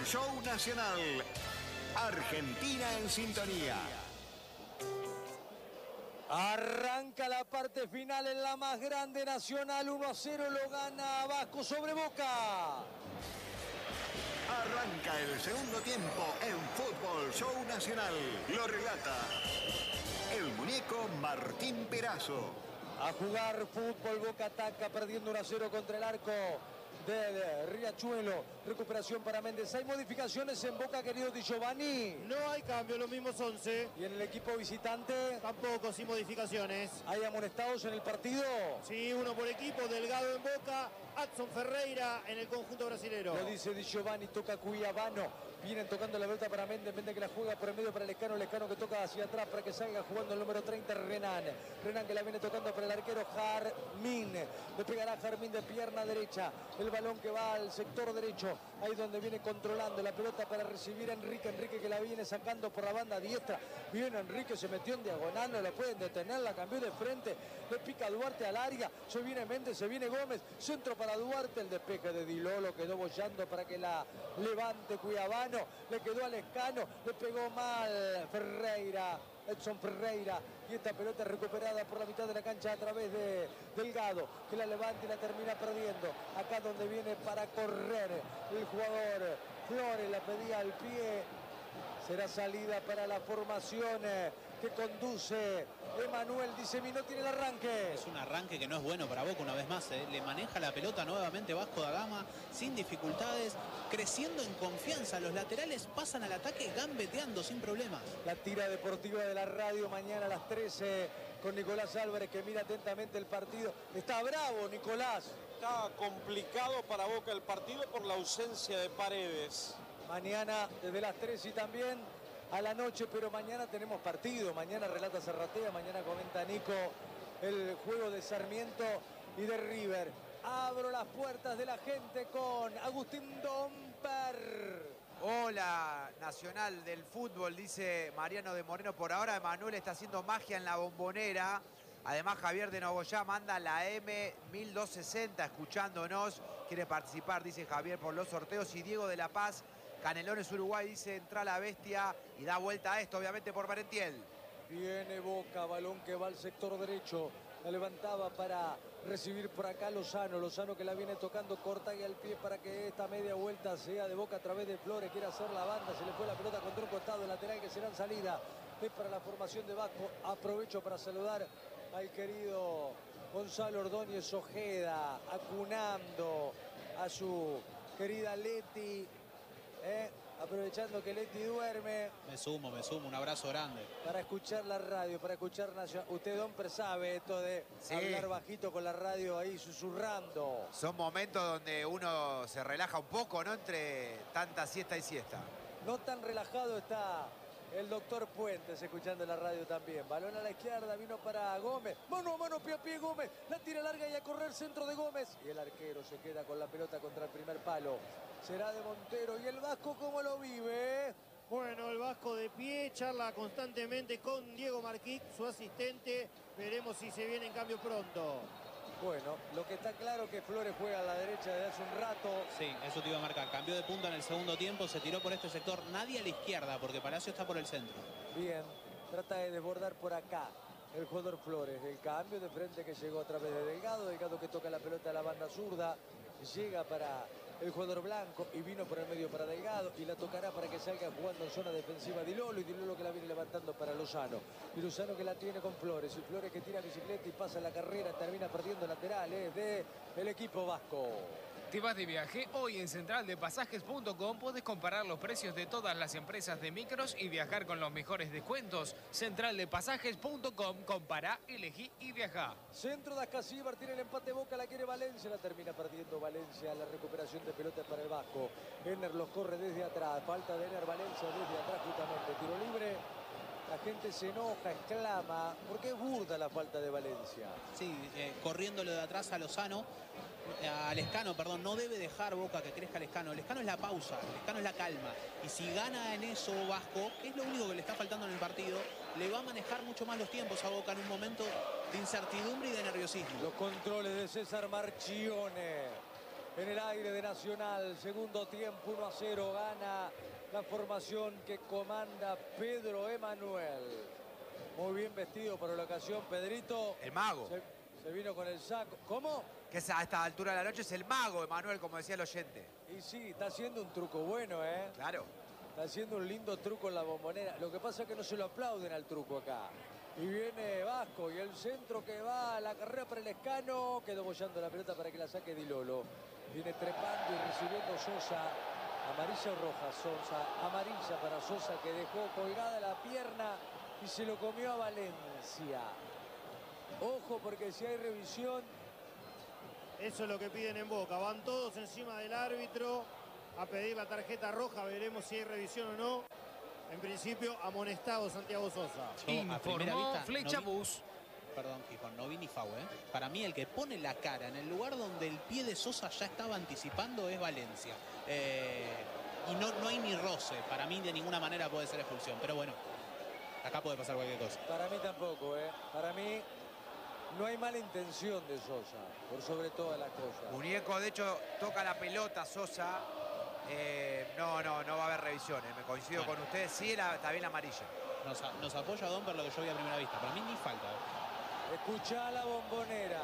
Fútbol Show Nacional. Argentina en sintonía. Arranca la parte final en la más grande. Nacional 1-0 lo gana Vasco sobre Boca. Arranca el segundo tiempo en Fútbol Show Nacional. Lo relata el muñeco Martín Perazo. A jugar fútbol, Boca ataca perdiendo 1-0 contra el arco del Riachuelo. Recuperación para Méndez. ¿Hay modificaciones en Boca, querido Di Giovanni? No hay cambio, los mismos 11. ¿Y en el equipo visitante? Tampoco, sin modificaciones. ¿Hay amonestados en el partido? Sí, uno por equipo. Delgado en Boca, Adson Ferreira en el conjunto brasilero. Lo dice Di Giovanni, toca Cuyabano. Vienen tocando la pelota para Méndez. Méndez que la juega por el medio para Lescano. Lescano que toca hacia atrás para que salga jugando el número 30, Renan. Renan que la viene tocando para el arquero Jarmín. Le pegará Jarmín de pierna derecha. El balón que va al sector derecho. Ahí donde viene controlando la pelota para recibir a Enrique. Enrique que la viene sacando por la banda diestra. Viene Enrique, se metió en diagonal. No la pueden detener, la cambió de frente. Le pica Duarte al área. Se viene Méndez, se viene Gómez. Centro para Duarte. El despeje de Di Lolo quedó bollando para que la levante Cuyabano. Le quedó a Lescano. Le pegó mal Ferreira. Edson Ferreira, y esta pelota recuperada por la mitad de la cancha a través de Delgado, que la levanta y la termina perdiendo. Acá donde viene para correr el jugador Flores, la pedía al pie. Será salida para la formación que conduce Emanuel. Dice no tiene el arranque. Es un arranque que no es bueno para Boca una vez más. Le maneja la pelota nuevamente Vasco da Gama sin dificultades, creciendo en confianza. Los laterales pasan al ataque gambeteando sin problemas. La tira deportiva de la radio mañana a las 13 con Nicolás Álvarez, que mira atentamente el partido. Está bravo Nicolás. Está complicado para Boca el partido por la ausencia de Paredes. Mañana desde las 3 y también a la noche, pero mañana tenemos partido. Mañana relata Zarratea, mañana comenta Nico el juego de Sarmiento y de River. Abro las puertas de la gente con Agustín Domper. Hola, Nacional del Fútbol, dice Mariano de Moreno. Por ahora Emanuel está haciendo magia en la Bombonera. Además, Javier de Nogoyá manda la M1260 escuchándonos. Quiere participar, dice Javier, por los sorteos. Y Diego de La Paz, Canelones, Uruguay, dice entra la bestia y da vuelta a esto, obviamente, por Merentiel. Viene Boca, balón que va al sector derecho. La levantaba para recibir por acá Lozano. Lozano que la viene tocando corta y al pie para que esta media vuelta sea de Boca a través de Flores. Quiere hacer la banda, se le fue la pelota contra un costado lateral que será en salida. Es para la formación de Vasco. Aprovecho para saludar al querido Gonzalo Ordóñez Ojeda, acunando a su querida Leti. Aprovechando que Leti duerme. Me sumo, un abrazo grande. Para escuchar la radio, para escuchar Nacional. Usted, Domper, sabe esto de hablar bajito con la radio ahí susurrando. Son momentos donde uno se relaja un poco, ¿no? Entre tanta siesta y siesta. No tan relajado está el doctor Puentes escuchando la radio también. Balón a la izquierda, vino para Gómez. Mano a mano, pie a pie Gómez. La tira larga y a correr centro de Gómez. Y el arquero se queda con la pelota contra el primer palo. Será de Montero. ¿Y el Vasco cómo lo vive? Bueno, el Vasco de pie, charla constantemente con Diego Marquich, su asistente. Veremos si se viene en cambio pronto. Bueno, lo que está claro es que Flores juega a la derecha desde hace un rato. Sí, eso te iba a marcar. Cambió de punta en el segundo tiempo, se tiró por este sector. Nadie a la izquierda, porque Palacio está por el centro. Bien, trata de desbordar por acá el jugador Flores. El cambio de frente que llegó a través de Delgado. Delgado que toca la pelota a la banda zurda. Llega para el jugador blanco y vino por el medio para Delgado y la tocará para que salga jugando en zona defensiva Di Lolo, y Di Lolo que la viene levantando para Lozano. Y Lozano que la tiene con Flores, y Flores que tira bicicleta y pasa la carrera, termina perdiendo laterales del equipo vasco. ¿Te vas de viaje? Hoy en centraldepasajes.com puedes comparar los precios de todas las empresas de micros y viajar con los mejores descuentos. Centraldepasajes.com, compara, elegí y viaja. Centro de Ascasíbar, tiene el empate Boca, la quiere Valencia, la termina perdiendo Valencia. La recuperación de pelota para el Vasco. Ener los corre desde atrás, falta de Ener Valencia desde atrás justamente, tiro libre. La gente se enoja, exclama, porque es burda la falta de Valencia. Sí, corriéndolo de atrás a Lozano, a Lescano, perdón, no debe dejar Boca que crezca Lescano. Lescano es la pausa, Lescano es la calma. Y si gana en eso Vasco, que es lo único que le está faltando en el partido, le va a manejar mucho más los tiempos a Boca en un momento de incertidumbre y de nerviosismo. Los controles de César Marchione. en el aire de Nacional. Segundo tiempo, 1-0. Gana la formación que comanda Pedro Emanuel. Muy bien vestido para la ocasión, Pedrito. El mago. Se vino con el saco. ¿Cómo? Que a esta altura de la noche es el mago, Emanuel, como decía el oyente. Y sí, está haciendo un truco bueno, ¿eh? Claro. Está haciendo un lindo truco en la Bombonera. Lo que pasa es que no se lo aplauden al truco acá. Y viene Vasco y el centro que va a la carrera para el Escano. Quedó bollando la pelota para que la saque Di Lolo. Viene trepando y recibiendo Sosa. Amarilla o roja, Sosa. Amarilla para Sosa, que dejó colgada la pierna y se lo comió a Valencia. Ojo, porque si hay revisión... Eso es lo que piden en Boca. Van todos encima del árbitro a pedir la tarjeta roja. Veremos si hay revisión o no. En principio, amonestado Santiago Sosa. Informó Flecha Bus. Perdón, Gijón, no vi ni FAU, ¿eh? Para mí el que pone la cara en el lugar donde el pie de Sosa ya estaba anticipando es Valencia. Y no hay ni roce. Para mí de ninguna manera puede ser expulsión. Pero bueno, acá puede pasar cualquier cosa. Para mí tampoco, ¿eh? Para mí no hay mala intención de Sosa, por sobre todas las cosas. Muñeco, de hecho, toca la pelota Sosa. No va a haber revisiones. Me coincido con ustedes. Sí, está bien la amarilla. Nos apoya Domper lo que yo vi a primera vista. Para mí ni falta. Escuchá la Bombonera.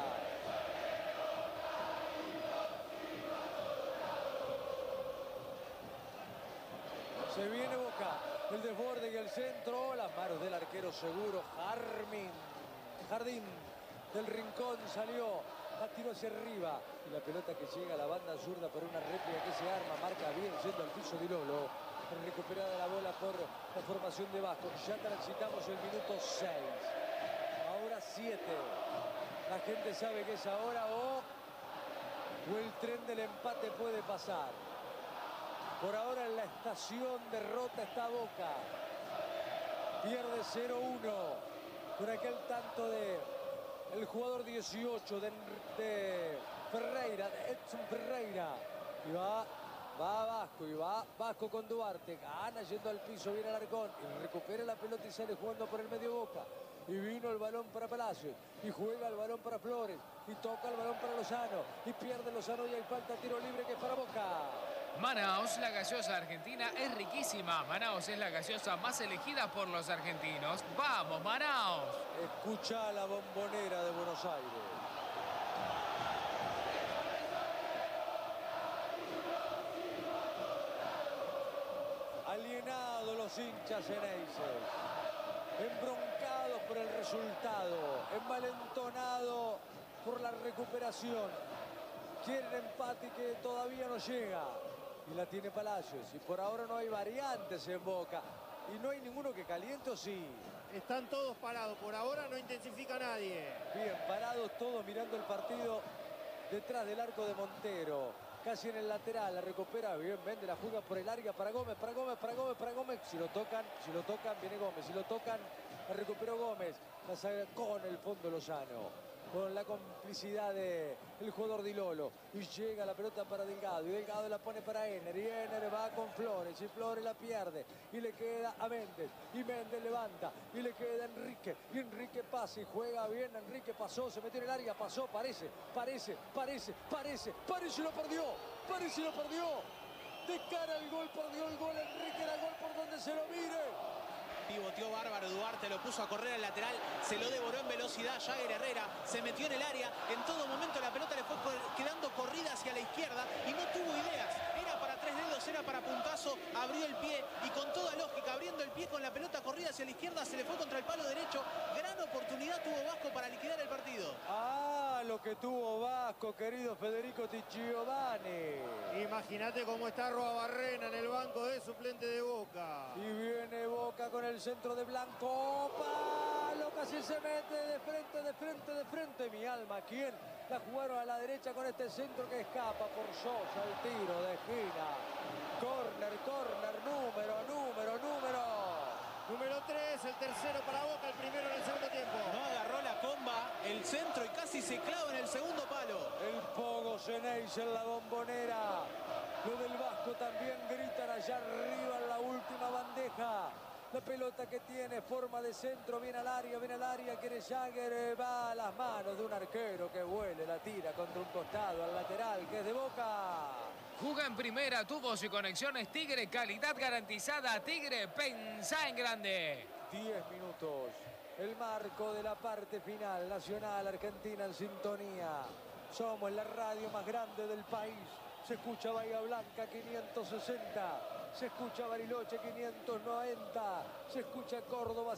Se viene Boca. El desborde y el centro. Las manos del arquero seguro. Jardín del Rincón salió. La tiró hacia arriba. Y la pelota que llega a la banda zurda por una réplica que se arma. Marca bien yendo al piso Di Lolo. Recuperada la bola por la formación de Vasco. Ya transitamos el minuto 6. Ahora 7. La gente sabe que es ahora o el tren del empate puede pasar. Por ahora en la estación derrota está Boca. Pierde 0-1 con aquel tanto de el jugador 18 de Ferreira, de Edson Ferreira. Y va Vasco y va Vasco con Duarte. Gana yendo al piso, viene Alarcón y recupera la pelota y sale jugando por el medio Boca. Y vino el balón para Palacios. Y juega el balón para Flores. Y toca el balón para Lozano. Y pierde Lozano y hay falta, tiro libre que es para Boca. Manaos, la gaseosa argentina, es riquísima. Manaos es la gaseosa más elegida por los argentinos. ¡Vamos, Manaos! Escucha la Bombonera de Buenos Aires. Alienados los hinchas ceneices, embroncados por el resultado, envalentonados por la recuperación. Quieren empate que todavía no llega. Y la tiene Palacios. Y por ahora no hay variantes en Boca. Y no hay ninguno que caliente, ¿o sí? Están todos parados. Por ahora no intensifica nadie. Bien, parados todos mirando el partido detrás del arco de Montero. Casi en el lateral, la recupera bien, vende, la juega por el área para Gómez, para Gómez. Si lo tocan, viene Gómez. Si lo tocan, la recuperó Gómez. La saca con el fondo Lozano. Con la complicidad del jugador Di Lolo. Y llega la pelota para Delgado. Y Delgado la pone para Ener. Y Ener va con Flores. Y Flores la pierde. Y le queda a Méndez. Y Méndez levanta. Y le queda a Enrique. Y Enrique pasa y juega bien. Enrique pasó, se metió en el área. Pasó, parece. Y lo perdió. De cara al gol, perdió el gol. Enrique era gol por donde se lo mire. Pivoteó bárbaro Duarte, lo puso a correr al lateral, se lo devoró en velocidad Jagger Herrera, se metió en el área, en todo momento la pelota le fue quedando corrida hacia la izquierda y no tuvo ideas, era para tres dedos, era para puntazo, abrió el pie y con toda lógica, abriendo el pie con la pelota corrida hacia la izquierda, se le fue contra el palo derecho, gran oportunidad tuvo Vasco para liquidar el partido. Ah, lo que tuvo Vasco, querido Federico Ticciovani. Imagínate cómo está Roabarrena en el banco de suplente de Boca. Y viene Boca con el centro de Blanco. Palo, casi se mete de frente. Mi alma, ¿quién? La jugaron a la derecha con este centro que escapa por Sosa, el tiro de esquina. Corner, Número 3, el tercero para Boca, el primero en el segundo tiempo. No agarró la comba, el centro y casi se clava en el segundo palo. El Pogo Ceneice en la Bombonera. Lo del Vasco también gritan allá arriba en la última bandeja. La pelota que tiene forma de centro, viene al área, quiere Jagger, va a las manos de un arquero que vuele, la tira contra un costado, al lateral, que es de Boca. Juga en primera, tubos y conexiones Tigre, calidad garantizada. Tigre, pensá en grande. 10 minutos, el marco de la parte final, Nacional, Argentina en sintonía. Somos la radio más grande del país. Se escucha Bahía Blanca 560, se escucha Bariloche 590, se escucha Córdoba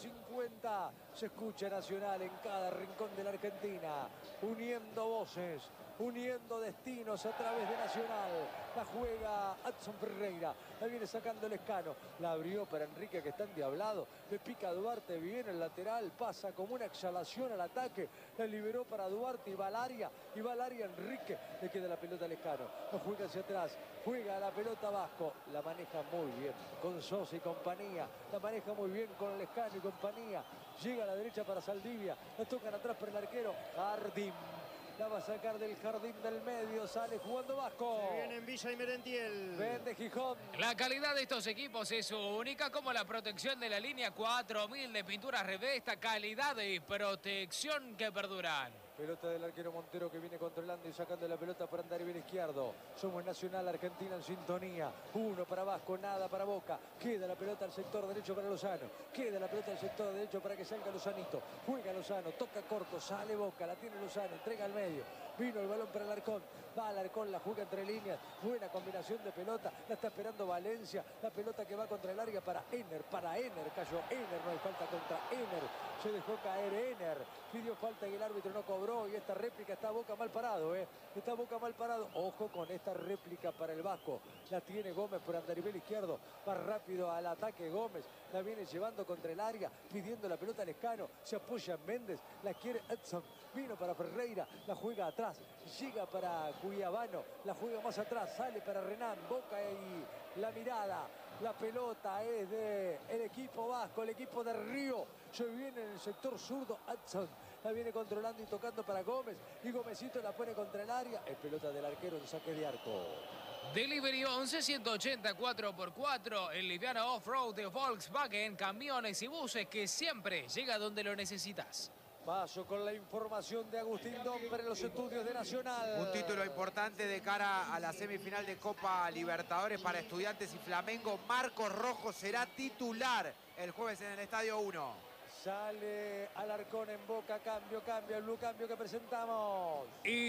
750, se escucha Nacional en cada rincón de la Argentina, uniendo voces, uniendo destinos a través de Nacional. La juega Adson Ferreira, la viene sacando Lescano, la abrió para Enrique que está endiablado, le pica a Duarte, viene el lateral, pasa como una exhalación al ataque, la liberó para Duarte y va al área Enrique, le queda la pelota a Lescano, la juega hacia atrás, juega la pelota Vasco, la maneja muy bien con Sosa y compañía, la maneja muy bien con Lescano y compañía, llega a la derecha para Saldivia, la tocan atrás por el arquero Jardín. La va a sacar del jardín del medio, sale jugando Vasco. Se viene en Villa y Merentiel. Vende Gijón. La calidad de estos equipos es única, como la protección de la línea 4000 de pinturas Revesta, calidad y protección que perduran. Pelota del arquero Montero que viene controlando y sacando la pelota por andar bien izquierdo. Somos Nacional, Argentina en sintonía. Uno para Vasco, nada para Boca. Queda la pelota al sector derecho para Lozano. Queda la pelota al sector derecho para que salga Lozanito. Juega Lozano, toca corto, sale Boca, la tiene Lozano, entrega al medio. Vino el balón para Alarcón. Va Alarcón, la juega entre líneas. Buena combinación de pelota. La está esperando Valencia. La pelota que va contra el área para Ener. Cayó Ener, no hay falta contra Ener. Se dejó caer Ener. Pidió falta y el árbitro no cobró. Y esta réplica está Boca mal parado, Está Boca mal parado. Ojo con esta réplica para el Vasco. La tiene Gómez por andarivel izquierdo. Va rápido al ataque Gómez. La viene llevando contra el área. Pidiendo la pelota a Lescano. Se apoya en Méndez. La quiere Edson. Vino para Ferreira. La juega atrás. Llega para Cuiabano. La juega más atrás. Sale para Renan. Boca y la mirada. La pelota es del equipo vasco, el equipo de Río. Se viene en el sector zurdo. Adson la viene controlando y tocando para Gómez. Y Gómezito la pone contra el área. Es pelota del arquero en saque de arco. Delivery 11 180 4x4, el liviano off-road de Volkswagen, camiones y buses que siempre llega donde lo necesitas. Paso con la información de Agustín Domper en los estudios de Nacional. Un título importante de cara a la semifinal de Copa Libertadores para Estudiantes y Flamengo. Marcos Rojo será titular el jueves en el Estadio 1. Sale Alarcón en Boca, cambio, el blue cambio que presentamos.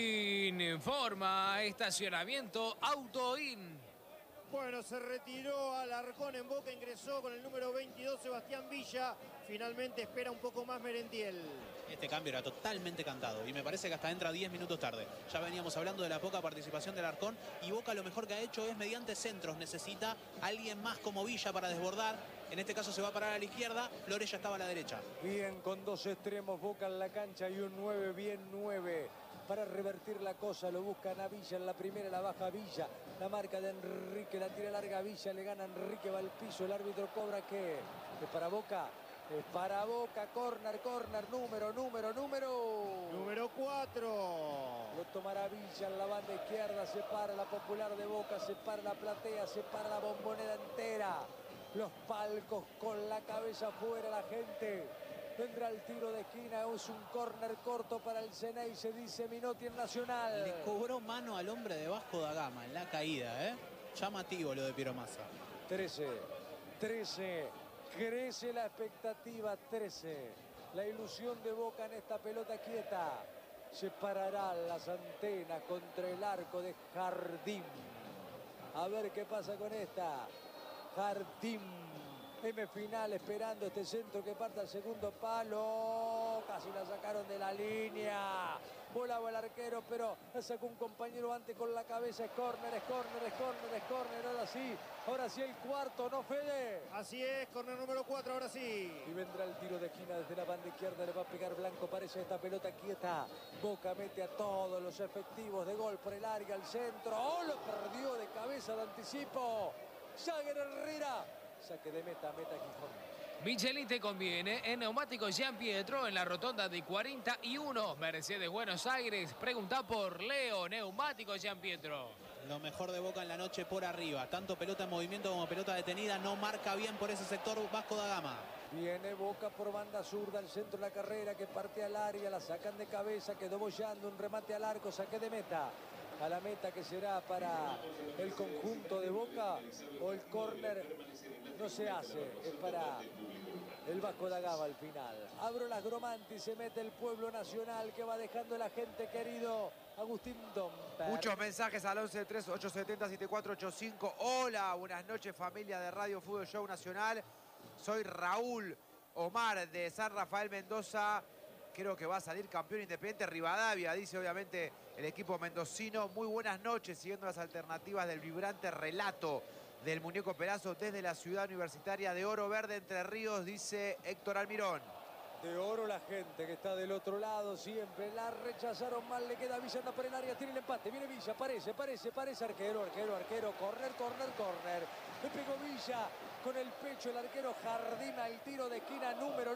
Informa estacionamiento Autoin. Bueno, se retiró Alarcón en Boca, ingresó con el número 22 Sebastián Villa. Finalmente espera un poco más Merentiel. Este cambio era totalmente cantado y me parece que hasta entra 10 minutos tarde. Ya veníamos hablando de la poca participación del Alarcón y Boca lo mejor que ha hecho es mediante centros. Necesita alguien más como Villa para desbordar. En este caso se va a parar a la izquierda, Flores ya estaba a la derecha. Bien, con dos extremos, Boca en la cancha y un 9, bien 9. Para revertir la cosa, lo buscan a Villa en la primera, la baja Villa. La marca de Enrique, la tira larga Villa, le gana Enrique, va al piso, el árbitro cobra que es para Boca. Es para Boca, corner, número. Número 4. Lo tomará Villa en la banda izquierda, se para la Popular de Boca, se para la platea, se para la Bombonera entera. Los palcos con la cabeza afuera, la gente. Vendrá el tiro de esquina, es un córner corto para el Ceney, se dice Minotti en Nacional. Le cobró mano al hombre de Vasco da Gama en la caída, Llamativo lo de Piero Massa. 13. Crece la expectativa, 13. La ilusión de Boca en esta pelota quieta. Se pararán las antenas contra el arco de Jardín. A ver qué pasa con esta. Jardín. M final esperando este centro que parta al segundo palo. Casi la sacaron de la línea. Volaba el arquero, pero la sacó un compañero antes con la cabeza. Es córner. Ahora sí el cuarto, ¿no, Fede? Así es, córner número 4, ahora sí. Y vendrá el tiro de esquina desde la banda izquierda. Le va a pegar Blanco, parece esta pelota quieta. Boca mete a todos los efectivos de gol por el área, al centro. ¡Oh, lo perdió de cabeza de anticipo! Jagger Herrera. Saque de meta Gijón. Michelin te conviene en Neumáticos Gian Pietro en la rotonda de 41, Mercedes Buenos Aires. Pregunta por Leo, Neumáticos Gian Pietro. Lo mejor de Boca en la noche por arriba. Tanto pelota en movimiento como pelota detenida. No marca bien por ese sector Vasco da Gama. Viene Boca por banda zurda, al centro de la carrera, que parte al área, la sacan de cabeza, quedó bollando, un remate al arco, saque de meta. A la meta que será para el conjunto de Boca, o el córner no se hace, es para el Vasco da Gama al final. Abro las Gromanti, se mete el pueblo nacional que va dejando la gente querido Agustín Domper. Muchos mensajes al 11-3-870-7485. Hola, buenas noches familia de Radio Fútbol Show Nacional. Soy Raúl Omar de San Rafael Mendoza. Creo que va a salir campeón Independiente Rivadavia, dice obviamente el equipo mendocino. Muy buenas noches, siguiendo las alternativas del vibrante relato del Muñeco Perazo desde la ciudad universitaria de Oro Verde, Entre Ríos, dice Héctor Almirón. De oro la gente que está del otro lado siempre. La rechazaron mal, le queda Villa, anda por el área, tiene el empate. Viene Villa, parece. Arquero. Corner. Le pegó Villa con el pecho el arquero Jardina. El tiro de esquina número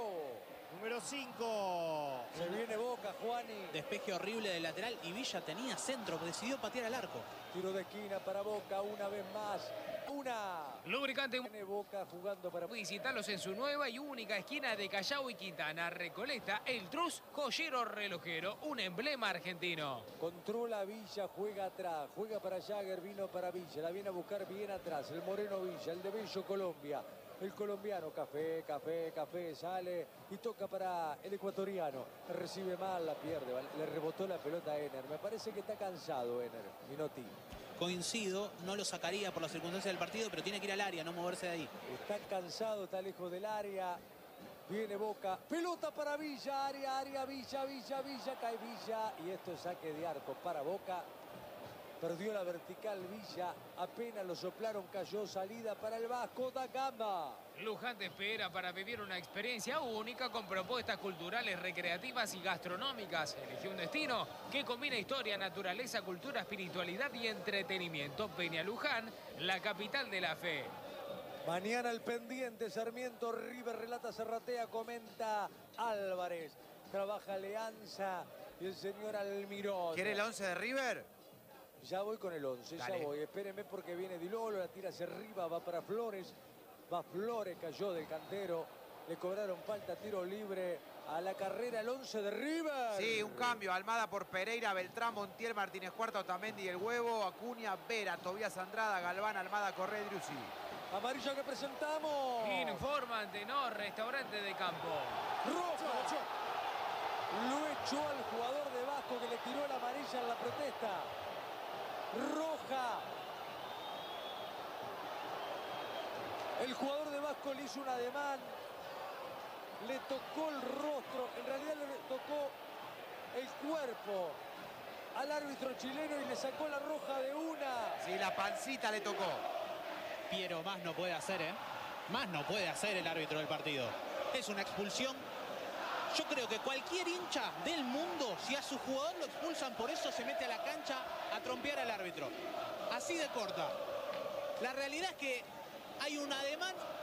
5. Se viene Boca, Juani. Despeje horrible del lateral y Villa tenía centro, decidió patear al arco. Tiro de esquina para Boca una vez más. Lubricante. Viene Boca jugando para... Visitarlos en su nueva y única esquina de Callao y Quintana. Recoleta, El Truz, joyero relojero, un emblema argentino. Controla Villa, juega atrás, juega para Jagger, vino para Villa, la viene a buscar bien atrás, el Moreno Villa, el de Bello Colombia, el colombiano, café, sale y toca para el ecuatoriano, recibe mal, la pierde, le rebotó la pelota a Ener, me parece que está cansado Ener, Minotti. Coincido, no lo sacaría por las circunstancias del partido, pero tiene que ir al área, no moverse de ahí. Está cansado, está lejos del área. Viene Boca, pelota para Villa, área, Villa, cae Villa. Y esto es saque de arco para Boca. Perdió la vertical Villa, apenas lo soplaron, cayó, salida para el Vasco da Gama. Luján te espera para vivir una experiencia única con propuestas culturales, recreativas y gastronómicas. Elige un destino que combina historia, naturaleza, cultura, espiritualidad y entretenimiento. Peña Luján, la capital de la fe. Mañana el pendiente, Sarmiento, River, relata Serratea, comenta Álvarez. Trabaja Leanza y el señor Almirón. ¿Quiere el 11 de River? Ya voy con el 11, Dale. ya voy. Espérenme porque viene Di Lolo, la tira hacia arriba, va para Flores. Va Flores, cayó del cantero. Le cobraron falta, tiro libre a la carrera, el 11 de River. Sí, un cambio. Almada por Pereira, Beltrán, Montiel, Martínez Cuarta, Otamendi, El Huevo, Acuña, Vera, Tobías Andrada, Galván, Almada, Correa y Driussi. Amarilla que presentamos. Informan Tenor, restaurante de campo. Roja. Lo echó al jugador de Vasco que le tiró la amarilla en la protesta. Roja. El jugador de Vasco le hizo un ademán. Le tocó el rostro. En realidad le tocó el cuerpo al árbitro chileno y le sacó la roja de una. Sí, la pancita le tocó. Piero, más no puede hacer, ¿eh? Más no puede hacer el árbitro del partido. Es una expulsión. Yo creo que cualquier hincha del mundo, si a su jugador lo expulsan por eso, se mete a la cancha a trompear al árbitro. Así de corta. La realidad es que hay un ademán